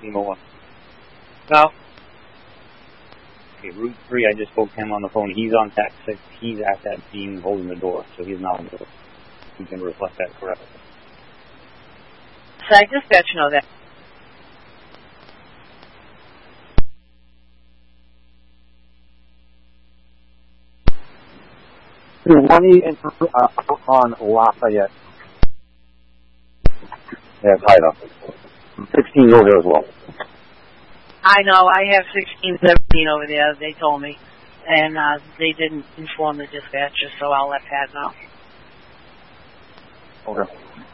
Lima 1. No. Okay, Route 3, I just spoke to him on the phone. He's on TAC 6. He's at that beam holding the door, so he's not on the door. He can reflect that correctly. SAG dispatch know that. Money on Lafayette. Yeah, it's high enough. 16 go there as well. I know. I have 16, 17 over there. They told me. And they didn't inform the dispatcher, so I'll let Pat know. Okay.